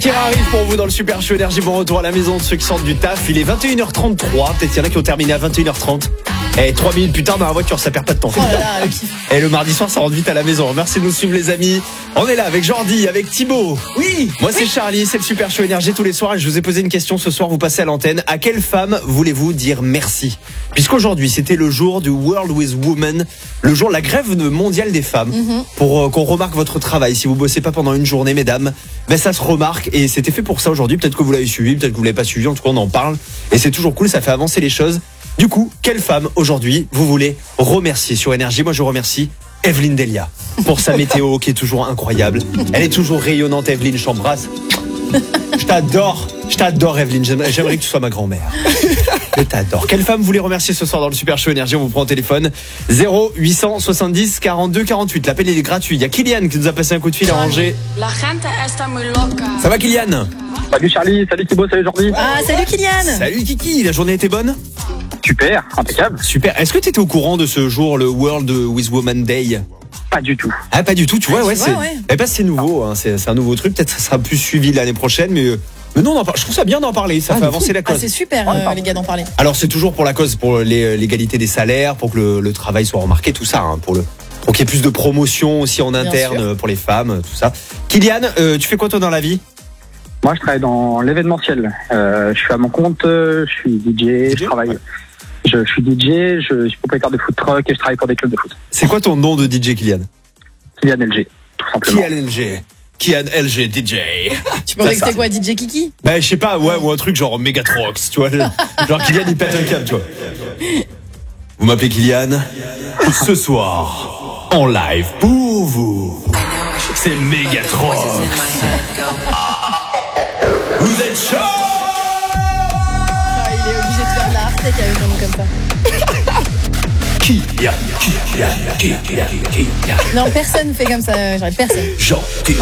Qui arrive pour vous dans le Super Show Énergie. Bon retour à la maison de ceux qui sortent du taf. Il est 21h33. Peut-être qu'il y en a qui ont terminé à 21h30. Et 3 minutes plus tard dans la voiture, ça perd pas de temps. Oh là là, le kiff. Et le mardi soir, ça rentre vite à la maison. Merci de nous suivre, les amis. On est là avec Jordi, avec Thibaut. Oui. Moi, c'est Charlie. C'est le Super Show Énergie tous les soirs. Et je vous ai posé une question ce soir. Vous passez à l'antenne. À quelle femme voulez-vous dire merci? Puisqu'aujourd'hui, c'était le jour du World with Women. Le jour de la grève mondiale des femmes. Pour qu'on remarque votre travail. Si vous bossez pas pendant une journée, mesdames, ben ça se remarque. Et c'était fait pour ça aujourd'hui. Peut-être que vous l'avez suivi, peut-être que vous l'avez pas suivi. En tout cas, on en parle. Et c'est toujours cool. Ça fait avancer les choses. Du coup, quelle femme aujourd'hui vous voulez remercier sur Énergie? Moi, je remercie Evelyne Delia pour sa météo qui est toujours incroyable. Elle est toujours rayonnante, Evelyne, je t'embrasse. Je t'adore Evelyne, j'aimerais que tu sois ma grand-mère. Je t'adore. Quelle femme vous voulez remercier ce soir dans le Super Show Énergie? On vous prend au téléphone 0870 42 48. L'appel est gratuit. Il y a Kylian qui nous a passé un coup de fil à Angers. Ça va Kylian? Salut Charlie, salut Thibaut, salut Jordi. Ah, salut Kylian. Salut Kiki, la journée était bonne? Super, impeccable. Super. Est-ce que tu étais au courant de ce jour, le World with Women Day? Pas du tout. Ah, pas du tout, tu vois, ouais, c'est. ouais. Eh ben, c'est nouveau, hein, c'est un nouveau truc. Peut-être que ça sera plus suivi l'année prochaine, mais non, je trouve ça bien d'en parler. Ça fait avancer la Ah, cause. c'est super, les gars, d'en parler. Alors, c'est toujours pour la cause, pour l'égalité des salaires, pour que le travail soit remarqué, tout ça, hein, pour qu'il y ait plus de promotion aussi en interne pour les femmes, tout ça. Kylian, tu fais quoi toi dans la vie? Moi, je travaille dans l'événementiel. Je suis à mon compte, je suis DJ, je travaille. Je suis DJ, je suis propriétaire de food truck et je travaille pour des clubs de foot. C'est quoi ton nom de DJ, Kylian? Kylian LG, tout simplement. Kylian LG DJ. Tu pensais que c'était quoi, DJ Kiki? Bah, je sais pas, ouais, ou un truc genre Megatrox, tu vois. Genre Kylian, il pète un câble, tu vois. Vous m'appelez Kylian? Ce soir, en live pour vous, c'est Megatrox. Vous êtes chaud? Ah, il est obligé de faire de la hardtech avec un nom comme ça. Kylian. Non, personne fait comme ça, j'arrête, personne. Gentil.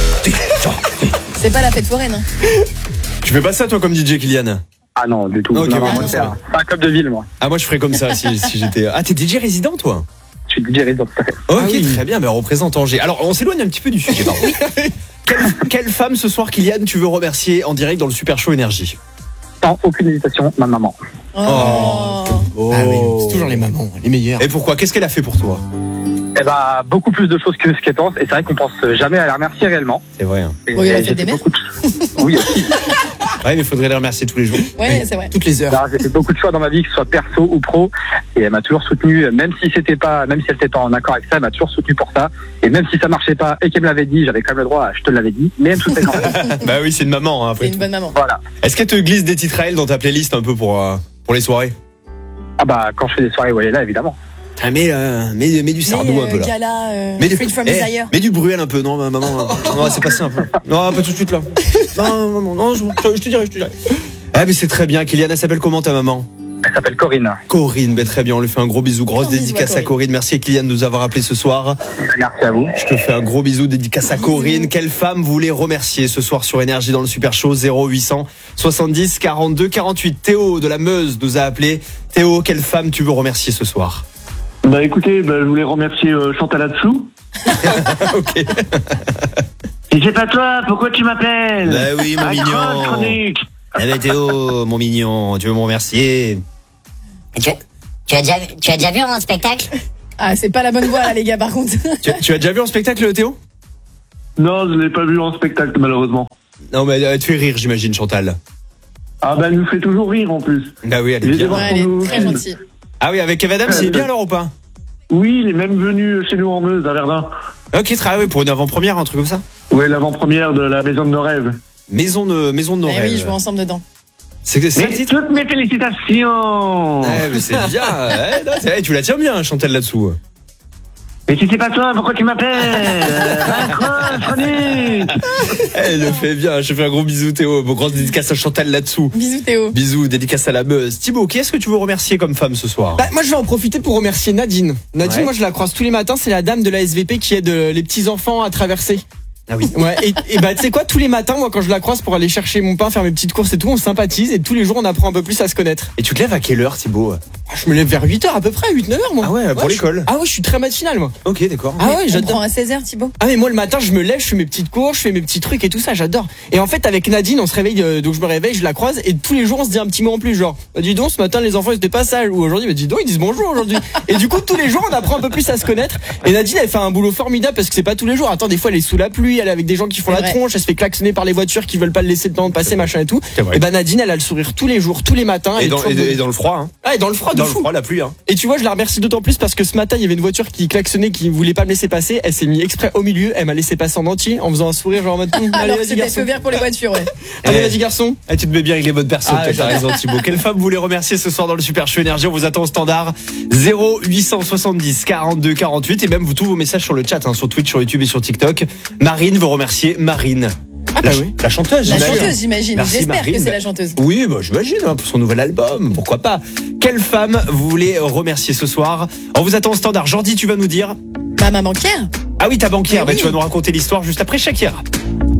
C'est pas la fête foraine. Hein. Tu fais pas ça toi comme DJ, Kylian? Ah non, du tout. Ok, non, ouais, moi, c'est un club de ville, moi. Ah, moi je ferais comme ça si j'étais. Ah, t'es DJ résident toi? Je suis DJ résident, tout à fait. Ok, très bien, mais on représente Angers. Alors, on s'éloigne un petit peu du sujet, pardon. Quelle femme ce soir, Kylian, tu veux remercier en direct dans le Super Show Énergie? Sans aucune hésitation, ma maman. Oh. Ah oui, c'est toujours les mamans, les meilleures. Et pourquoi? Qu'est-ce qu'elle a fait pour toi? Elle va beaucoup plus de choses que ce qu'elle pense et c'est vrai qu'on pense jamais à la remercier réellement. C'est vrai. Hein. Et Oui, elle a j'ai fait des fait beaucoup de... Oui, aussi. Ouais, mais il faudrait les remercier tous les jours. Ouais, c'est vrai. Toutes les heures. Alors, j'ai fait beaucoup de choix dans ma vie, que ce soit perso ou pro, et elle m'a toujours soutenu, même si elle était pas en accord avec ça, elle m'a toujours soutenu pour ça. Et même si ça marchait pas et qu'elle me l'avait dit, j'avais quand même le droit, je te l'avais dit, mais elle me soutenait quand même. Bah oui, c'est une maman, hein, après. C'est une bonne maman. Voilà. Est-ce qu'elle te glisse des titres à elle dans ta playlist un peu pour les soirées? Ah bah quand je fais des soirées où elle est là, évidemment. Ah, mets du sardou un peu là. Gala, Mets Free from Desire. mets du bruel un peu, non, maman. Non, c'est pas simple. Non, un peu tout de suite là. Non, je te dirai. Ah, mais c'est très bien. Kylian, elle s'appelle comment ta maman? Elle s'appelle Corinne. Corinne, ben très bien, on lui fait un gros bisou, grosse Gros bisou dédicace à à Corinne. Merci Kylian de nous avoir appelé ce soir. Merci à vous. Je te fais un gros bisou, dédicace à Corinne. Quelle femme vous voulez remercier ce soir sur Énergie dans le Super Show? 0800 70 42 48. Théo de la Meuse nous a appelé. Théo, quelle femme tu veux remercier ce soir? Bah écoutez, je voulais remercier Chantal Atsou. Ok. Et c'est pas toi, pourquoi tu m'appelles? Bah oui, mon mignon. Chronique. Eh ben Théo, mon mignon, tu veux me remercier? Tu as déjà vu un spectacle? Ah, c'est pas la bonne voie là, les gars, par contre. Tu as déjà vu un spectacle, Théo? Non, je l'ai pas vu en spectacle malheureusement. Non, mais elle te fait rire, j'imagine, Chantal. Ah bah elle nous fait toujours rire en plus. Bah oui, elle est J'ai bien. voir Ouais, son elle est nouveau très film. gentille. Ah oui, avec Kev Adams, c'est bien alors ou pas? Oui, il est même venu chez nous en Meuse, à Verdun. Ok, très bien, pour une avant-première, un truc comme ça. Ouais, l'avant-première de la Maison de nos rêves. Maison de nos Eh rêves. oui, je vois ensemble dedans. C'est ça le Mais titre? toutes mes félicitations. Ouais, mais c'est bien. Ouais, non, tu la tiens bien, Chantal, là-dessous. Mais si c'est pas toi, pourquoi tu m'appelles? Raccroche, chronique. Elle le fait bien. Je fais un gros bisou, Théo. Bon, grosse dédicace à Chantal là-dessous. Bisous Théo. Bisous, dédicace à la Meuse. Thibaut, qui est-ce que tu veux remercier comme femme ce soir? Bah, moi je vais en profiter pour remercier Nadine. Nadine, Ouais. moi je la croise tous les matins, c'est la dame de la SVP qui aide les petits enfants à traverser. Ah oui. Ouais, et bah tu sais quoi, tous les matins, moi quand je la croise pour aller chercher mon pain, faire mes petites courses et tout, on sympathise et tous les jours on apprend un peu plus à se connaître. Et tu te lèves à quelle heure, Thibaut? Je me lève vers 8h à peu près, 8-9h moi. Ah ouais, pour l'école. Ah ouais, je suis très matinal moi. Ok, d'accord. Ah ouais, On j'adore. prend à 16h, Thibaut. Ah mais moi le matin je me lève, je fais mes petites courses, je fais mes petits trucs et tout ça, j'adore. Et en fait avec Nadine on se réveille, donc je me réveille, je la croise et tous les jours on se dit un petit mot en plus, genre dis donc ce matin les enfants ils étaient pas sages, ou aujourd'hui dis donc ils disent bonjour aujourd'hui. Et du coup tous les jours on apprend un peu plus à se connaître. Et Nadine elle fait un boulot formidable parce que c'est pas tous les jours. Attends, des fois elle est sous la pluie, elle est avec des gens qui font C'est la vrai. tronche, elle se fait klaxonner par les voitures qui veulent pas le laisser le temps de passer, machin et tout. C'est vrai. Et bah Nadine elle a le sourire tous les jours, tous les matins. Et elle est dans, toujours et dans le froid, hein. Ah, et dans le froid de Dans le fou. froid, la pluie, hein. Et tu vois, je la remercie d'autant plus parce que ce matin, il y avait une voiture qui klaxonnait, qui voulait pas me laisser passer. Elle s'est mise exprès au milieu. Elle m'a laissé passer en entier en faisant un sourire, genre en mode allez, Alors que vas-y, c'était garçon. feu vert pour les voitures, ouais. Allez, Eh. vas-y, garçon. Ah, tu te mets bien avec les bonnes personnes, Ah, toi, t'as raison, Thibaut. Quelle femme vous voulez remercier ce soir dans le Super Show Énergie? On vous attend au standard 0870 42 48 et même vous tous vos messages sur le chat, hein, sur Twitch, sur YouTube et sur TikTok. Marine veut remercier Marine. Ah, bah oui. La chanteuse, La j'imagine. chanteuse, j'imagine. Merci, J'espère Marine. que c'est la chanteuse. Oui, bah, j'imagine, hein, pour son nouvel album, pourquoi pas. Quelle femme vous voulez remercier ce soir? On vous attend au standard. Jordi, tu vas nous dire? Ma maman Pierre. Ah oui, ta banquière, Eh oui. tu vas nous raconter l'histoire juste après Shakira.